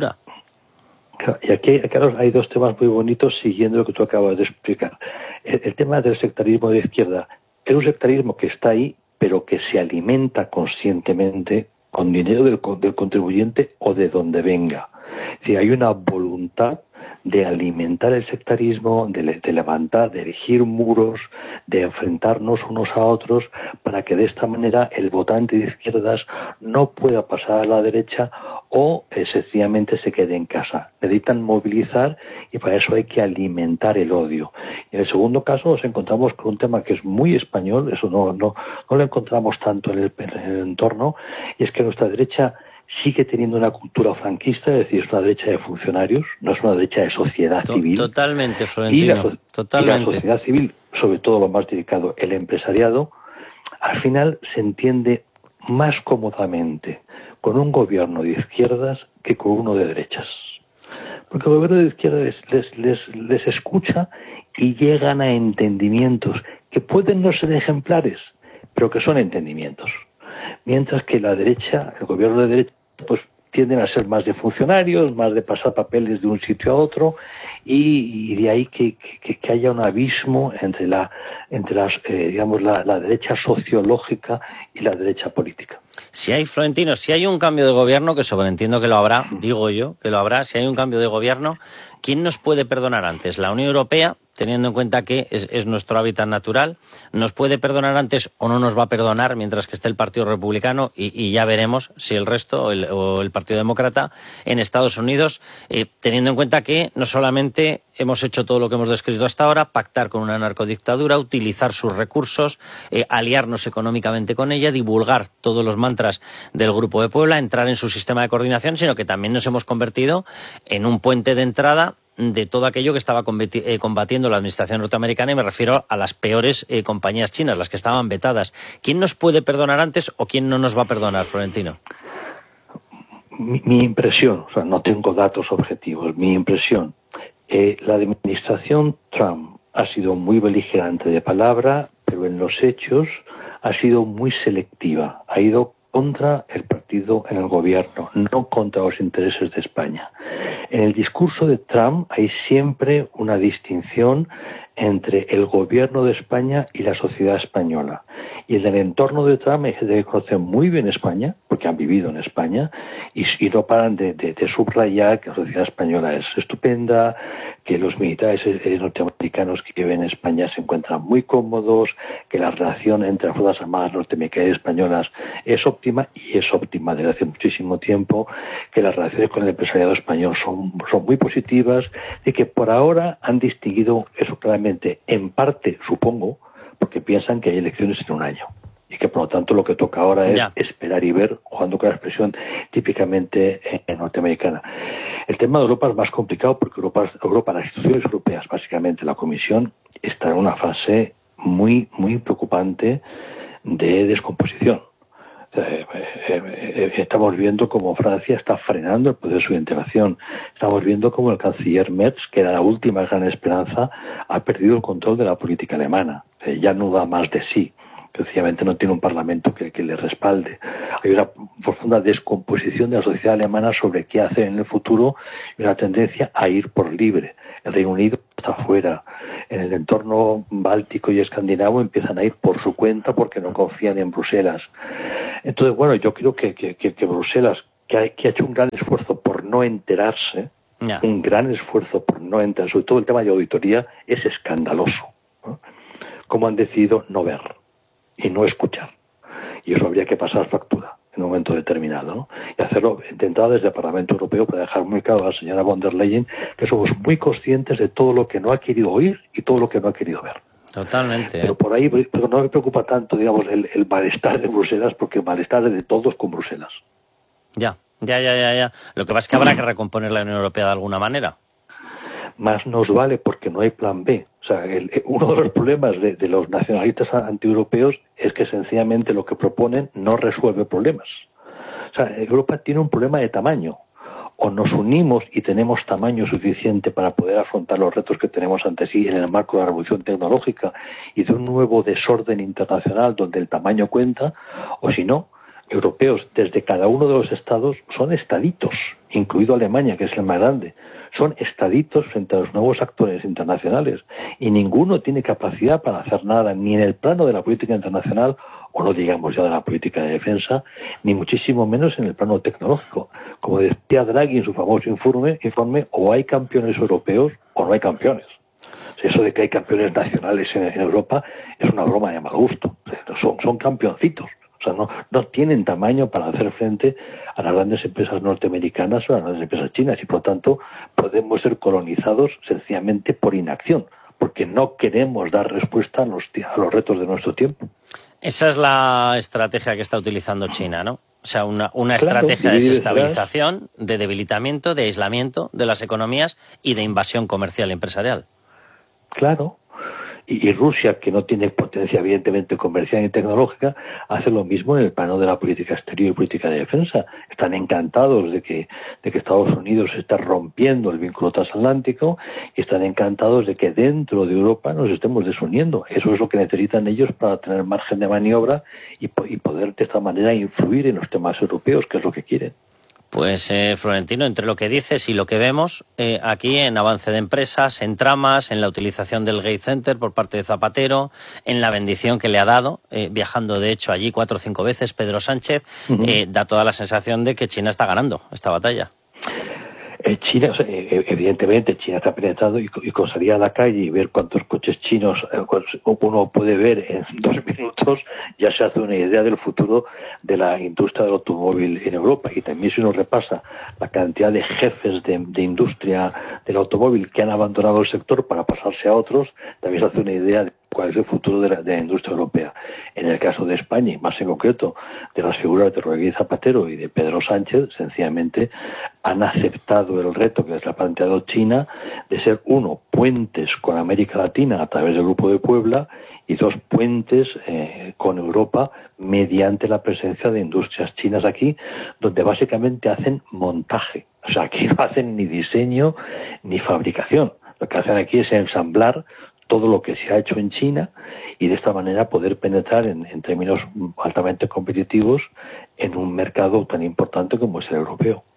Y aquí, Carlos, hay dos temas muy bonitos siguiendo lo que tú acabas de explicar. El tema del sectarismo de izquierda es un sectarismo que está ahí, pero que se alimenta conscientemente con dinero del contribuyente o de donde venga. Si hay una voluntad de alimentar el sectarismo, de levantar, de erigir muros, de enfrentarnos unos a otros, para que de esta manera el votante de izquierdas no pueda pasar a la derecha o sencillamente se quede en casa. Necesitan movilizar y para eso hay que alimentar el odio. Y en el segundo caso nos encontramos con un tema que es muy español, eso no lo encontramos tanto en el entorno, y es que nuestra derecha sigue teniendo una cultura franquista, es decir, es una derecha de funcionarios, no es una derecha de sociedad civil. Totalmente, Florentino. Y la sociedad civil, sobre todo lo más delicado, el empresariado, al final se entiende más cómodamente con un gobierno de izquierdas que con uno de derechas. Porque el gobierno de izquierdas les escucha y llegan a entendimientos que pueden no ser ejemplares, pero que son entendimientos. Mientras que la derecha, el gobierno de derecha, pues tienden a ser más de funcionarios, más de pasar papeles de un sitio a otro, y de ahí que haya un abismo entre la derecha sociológica y la derecha política. Si hay un cambio de gobierno, que sobreentiendo que lo habrá, digo yo que lo habrá, si hay un cambio de gobierno, ¿quién nos puede perdonar antes? ¿La Unión Europea, teniendo en cuenta que es nuestro hábitat natural? ¿Nos puede perdonar antes o no nos va a perdonar mientras que esté el Partido Republicano? Y ya veremos si el resto o el Partido Demócrata en Estados Unidos, teniendo en cuenta que no solamente hemos hecho todo lo que hemos descrito hasta ahora, pactar con una narcodictadura, utilizar sus recursos, aliarnos económicamente con ella, divulgar todos los mantras del Grupo de Puebla, entrar en su sistema de coordinación, sino que también nos hemos convertido en un puente de entrada de todo aquello que estaba combatiendo la administración norteamericana, y me refiero a las peores compañías chinas, las que estaban vetadas. ¿Quién nos puede perdonar antes o quién no nos va a perdonar, Florentino? Mi impresión, o sea, no tengo datos objetivos, mi impresión, la administración Trump ha sido muy beligerante de palabra, pero en los hechos ha sido muy selectiva, ha ido contra el partido en el gobierno, no contra los intereses de España. En el discurso de Trump hay siempre una distinción entre el gobierno de España y la sociedad española. Y en el entorno de Trump hay gente que conoce muy bien España, porque han vivido en España, y no paran de subrayar que la sociedad española es estupenda, que los militares norteamericanos que viven en España se encuentran muy cómodos, que la relación entre las Fuerzas Armadas norteamericanas y españolas es óptima, y es óptima desde hace muchísimo tiempo, que las relaciones con el empresariado español son muy positivas, y que por ahora han distinguido eso claramente, en parte, supongo, porque piensan que hay elecciones en un año y que por lo tanto lo que toca ahora es esperar y ver, jugando con la expresión típicamente norteamericana. El tema de Europa es más complicado porque Europa, las instituciones europeas, básicamente la Comisión, está en una fase muy preocupante de descomposición. Estamos viendo cómo Francia está frenando el proceso de integración. Estamos viendo cómo el canciller Merz, que era la última gran esperanza, ha perdido el control de la política alemana. Ya no da más de sí. Sencillamente no tiene un parlamento que le respalde. Hay una profunda descomposición de la sociedad alemana sobre qué hacer en el futuro y una tendencia a ir por libre. El Reino Unido está fuera. En el entorno báltico y escandinavo empiezan a ir por su cuenta porque no confían en Bruselas. Entonces, bueno, yo creo que Bruselas, que ha hecho un gran esfuerzo por no enterarse, un gran esfuerzo por no enterarse, sobre todo el tema de auditoría, es escandaloso, ¿no? Cómo han decidido no ver y no escuchar. Y eso habría que pasar factura en un momento determinado, ¿no? Y hacerlo, intentar desde el Parlamento Europeo para dejar muy claro a la señora von der Leyen que somos muy conscientes de todo lo que no ha querido oír y todo lo que no ha querido ver. Totalmente. Pero por ahí pero no me preocupa tanto, digamos, el malestar de Bruselas, porque el malestar es de todos con Bruselas. Ya. Lo que pasa es que habrá que recomponer la Unión Europea de alguna manera. Más nos vale porque no hay plan B. O sea, uno de los problemas de los nacionalistas antieuropeos es que sencillamente lo que proponen no resuelve problemas. O sea, Europa tiene un problema de tamaño. O nos unimos y tenemos tamaño suficiente para poder afrontar los retos que tenemos ante sí en el marco de la revolución tecnológica y de un nuevo desorden internacional donde el tamaño cuenta, o si no, europeos desde cada uno de los estados son estaditos, incluido Alemania, que es el más grande. Son estaditos frente a los nuevos actores internacionales y ninguno tiene capacidad para hacer nada, ni en el plano de la política internacional, o no digamos ya de la política de defensa, ni muchísimo menos en el plano tecnológico. Como decía Draghi en su famoso informe, o hay campeones europeos o no hay campeones. Eso de que hay campeones nacionales en Europa es una broma de mal gusto. Son campeoncitos. O sea, no tienen tamaño para hacer frente a las grandes empresas norteamericanas o a las grandes empresas chinas y, por lo tanto, podemos ser colonizados sencillamente por inacción, porque no queremos dar respuesta a los retos de nuestro tiempo. Esa es la estrategia que está utilizando China, ¿no? O sea, una estrategia de desestabilización, de debilitamiento, de aislamiento de las economías y de invasión comercial y empresarial. Claro. Y Rusia, que no tiene potencia evidentemente comercial ni tecnológica, hace lo mismo en el plano de la política exterior y política de defensa. Están encantados de que Estados Unidos está rompiendo el vínculo transatlántico y están encantados de que dentro de Europa nos estemos desuniendo. Eso es lo que necesitan ellos para tener margen de maniobra y poder de esta manera influir en los temas europeos, que es lo que quieren. Pues, Florentino, entre lo que dices y lo que vemos aquí en avance de empresas, en tramas, en la utilización del Gate Center por parte de Zapatero, en la bendición que le ha dado, viajando de hecho allí 4 o 5 veces Pedro Sánchez, da toda la sensación de que China está ganando esta batalla. China, evidentemente, China está penetrado y con salir a la calle y ver cuántos coches chinos uno puede ver en 2 minutos, ya se hace una idea del futuro de la industria del automóvil en Europa. Y también si uno repasa la cantidad de jefes de industria del automóvil que han abandonado el sector para pasarse a otros, también se hace una idea de cuál es el futuro de la industria europea. En el caso de España, y más en concreto de las figuras de Rodríguez Zapatero y de Pedro Sánchez, sencillamente han aceptado el reto que les ha planteado China de ser, 1, puentes con América Latina a través del Grupo de Puebla, y 2, puentes con Europa mediante la presencia de industrias chinas aquí, donde básicamente hacen montaje. O sea, aquí no hacen ni diseño ni fabricación. Lo que hacen aquí es ensamblar todo lo que se ha hecho en China y de esta manera poder penetrar en términos altamente competitivos en un mercado tan importante como es el europeo.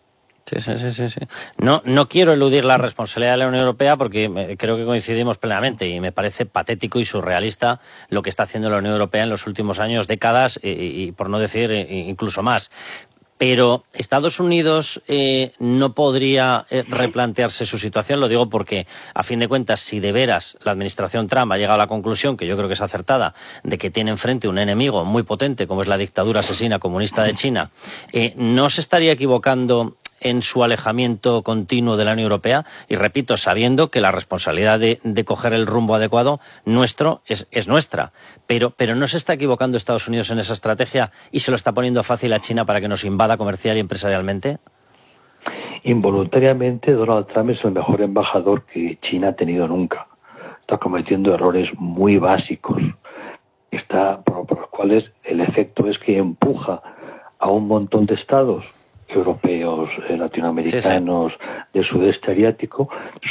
Sí. No quiero eludir la responsabilidad de la Unión Europea porque creo que coincidimos plenamente y me parece patético y surrealista lo que está haciendo la Unión Europea en los últimos años, décadas y por no decir incluso más. Pero Estados Unidos no podría replantearse su situación. Lo digo porque, a fin de cuentas, si de veras la administración Trump ha llegado a la conclusión, que yo creo que es acertada, de que tiene enfrente un enemigo muy potente como es la dictadura asesina comunista de China, ¿no se estaría equivocando en su alejamiento continuo de la Unión Europea? Y repito, sabiendo que la responsabilidad de coger el rumbo adecuado nuestro es nuestra. Pero ¿no se está equivocando Estados Unidos en esa estrategia y se lo está poniendo fácil a China para que nos invada comercial y empresarialmente? Involuntariamente, Donald Trump es el mejor embajador que China ha tenido nunca. Está cometiendo errores muy básicos, por los cuales el efecto es que empuja a un montón de estados europeos, latinoamericanos, del sudeste asiático,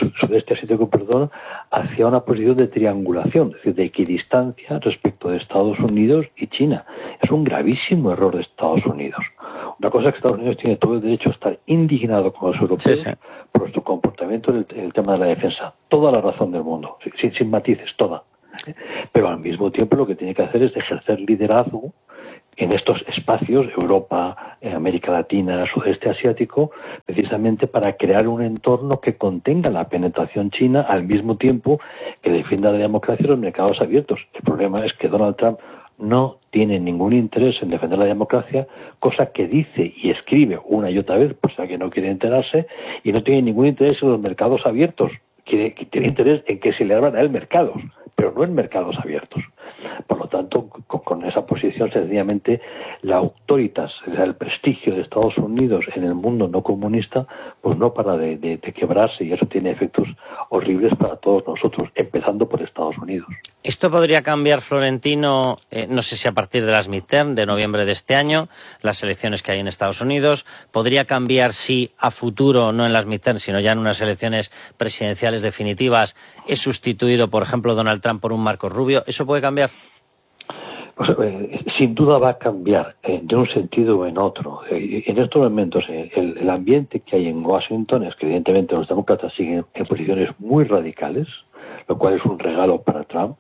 hacia una posición de triangulación, es decir, de equidistancia respecto de Estados Unidos y China. Es un gravísimo error de Estados Unidos. Una cosa es que Estados Unidos tiene todo el derecho a estar indignado con los europeos por su comportamiento en el tema de la defensa. Toda la razón del mundo, sin matices, toda. Pero al mismo tiempo lo que tiene que hacer es ejercer liderazgo en estos espacios, Europa, América Latina, sudeste asiático, precisamente para crear un entorno que contenga la penetración china al mismo tiempo que defienda la democracia y los mercados abiertos. El problema es que Donald Trump no tiene ningún interés en defender la democracia, cosa que dice y escribe una y otra vez, por si alguien no quiere enterarse, y no tiene ningún interés en los mercados abiertos. Tiene interés en que se le abran a él mercados, pero no en mercados abiertos. Por lo tanto, con esa posición, sencillamente, la autoritas, el prestigio de Estados Unidos en el mundo no comunista, pues no para de quebrarse, y eso tiene efectos horribles para todos nosotros, empezando por Estados Unidos. Esto podría cambiar, Florentino, no sé si a partir de las midterm de noviembre de este año, las elecciones que hay en Estados Unidos. Podría cambiar si a futuro, no en las midterm, sino ya en unas elecciones presidenciales definitivas, es sustituido, por ejemplo, Donald Trump por un Marco Rubio. ¿Eso puede cambiar? Pues, sin duda va a cambiar de un sentido o en otro. En estos momentos, el ambiente que hay en Washington es que evidentemente los demócratas siguen en posiciones muy radicales, lo cual es un regalo para Trump.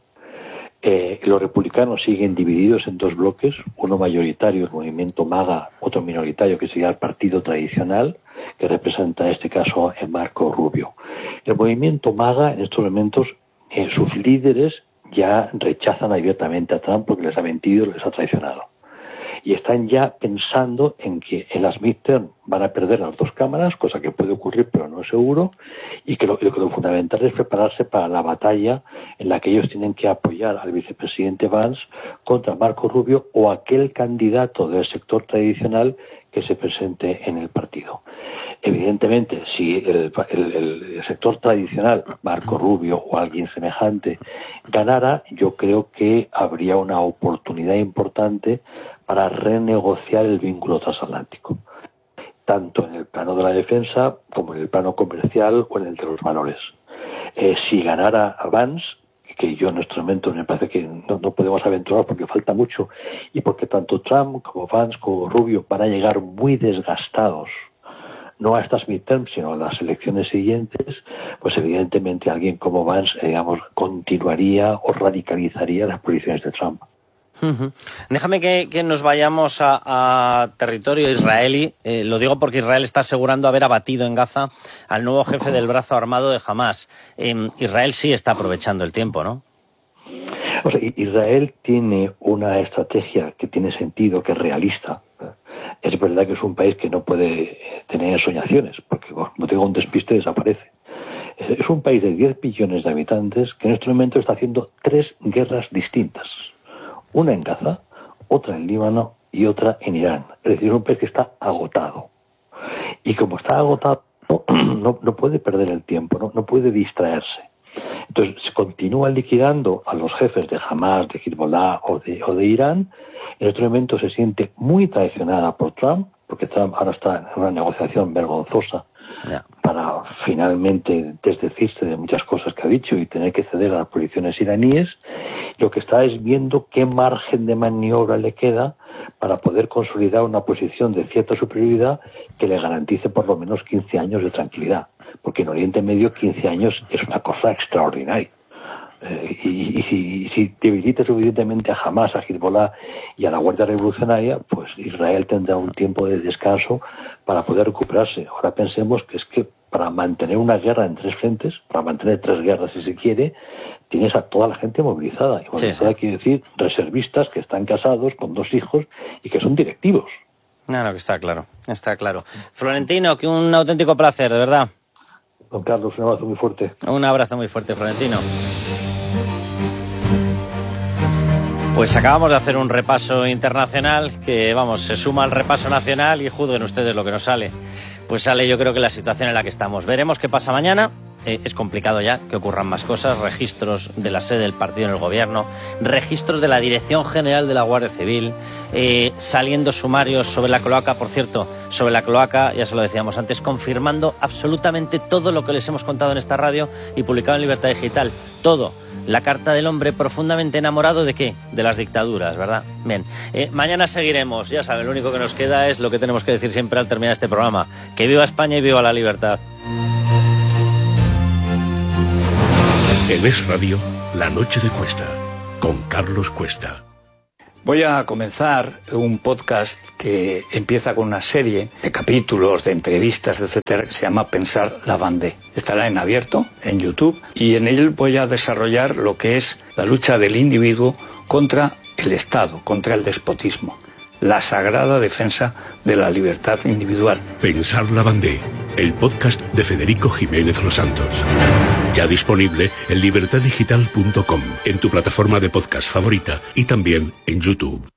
Los republicanos siguen divididos en dos bloques, uno mayoritario, el movimiento MAGA, otro minoritario, que sería el partido tradicional, que representa en este caso a Marco Rubio. El movimiento MAGA, en estos momentos, sus líderes ya rechazan abiertamente a Trump porque les ha mentido, les ha traicionado. Y están ya pensando en que en las midterm van a perder las dos cámaras, cosa que puede ocurrir pero no es seguro, y que lo fundamental es prepararse para la batalla en la que ellos tienen que apoyar al vicepresidente Vance contra Marco Rubio o aquel candidato del sector tradicional que se presente en el partido. Evidentemente, si el sector tradicional, Marco Rubio o alguien semejante, ganara, yo creo que habría una oportunidad importante para renegociar el vínculo transatlántico, tanto en el plano de la defensa como en el plano comercial o en el de los valores. Si ganara Vance, que yo en este momento me parece que no podemos aventurar porque falta mucho, y porque tanto Trump como Vance como Rubio van a llegar muy desgastados, no a estas midterms, sino a las elecciones siguientes, pues evidentemente alguien como Vance, continuaría o radicalizaría las posiciones de Trump. Déjame que nos vayamos a territorio israelí. Lo digo porque Israel está asegurando haber abatido en Gaza al nuevo jefe del brazo armado de Hamás. Israel sí está aprovechando el tiempo, ¿no? O sea, Israel tiene una estrategia que tiene sentido, que es realista. Es verdad que es un país que no puede tener soñaciones, porque como tenga un despiste desaparece. Es un país de 10 billones de habitantes que en este momento está haciendo 3 guerras distintas. Una en Gaza, otra en Líbano y otra en Irán. Es decir, es un país que está agotado. Y como está agotado, no puede perder el tiempo, no puede distraerse. Entonces, se continúa liquidando a los jefes de Hamas, de Hezbollah o de Irán. En otro momento se siente muy traicionada por Trump, porque Trump ahora está en una negociación vergonzosa para finalmente desdecirse de muchas cosas que ha dicho y tener que ceder a las posiciones iraníes, lo que está es viendo qué margen de maniobra le queda para poder consolidar una posición de cierta superioridad que le garantice por lo menos 15 años de tranquilidad, porque en Oriente Medio 15 años es una cosa extraordinaria. Y si debilita suficientemente a Hamas, a Hezbollah y a la Guardia Revolucionaria, pues Israel tendrá un tiempo de descanso para poder recuperarse. Ahora pensemos que es que para mantener una guerra en 3 frentes, para mantener 3 guerras si se quiere, tienes a toda la gente movilizada. Y movilizada quiere decir reservistas que están casados con 2 hijos y que son directivos. No, que está claro, está claro. Florentino, que un auténtico placer, de verdad. Don Carlos, un abrazo muy fuerte. Un abrazo muy fuerte, Florentino. Pues acabamos de hacer un repaso internacional que, vamos, se suma al repaso nacional y juzguen ustedes lo que nos sale. Pues sale, yo creo, que la situación en la que estamos. Veremos qué pasa mañana. Es complicado ya que ocurran más cosas, registros de la sede del partido en el gobierno, registros de la Dirección General de la Guardia Civil, saliendo sumarios sobre la cloaca, por cierto, sobre la cloaca, ya se lo decíamos antes, confirmando absolutamente todo lo que les hemos contado en esta radio y publicado en Libertad Digital, todo. La carta del hombre profundamente enamorado ¿de qué? De las dictaduras, ¿verdad? Bien, mañana seguiremos, ya saben, lo único que nos queda es lo que tenemos que decir siempre al terminar este programa, que viva España y viva la libertad. En Es Radio, La Noche de Cuesta, con Carlos Cuesta. Voy a comenzar un podcast que empieza con una serie de capítulos, de entrevistas, etcétera, que se llama Pensar la Vendée. Estará en abierto, en YouTube, y en él voy a desarrollar lo que es la lucha del individuo contra el Estado, contra el despotismo, la sagrada defensa de la libertad individual. Pensar la Vendée, el podcast de Federico Jiménez Los Santos. Ya disponible en libertaddigital.com, en tu plataforma de podcast favorita y también en YouTube.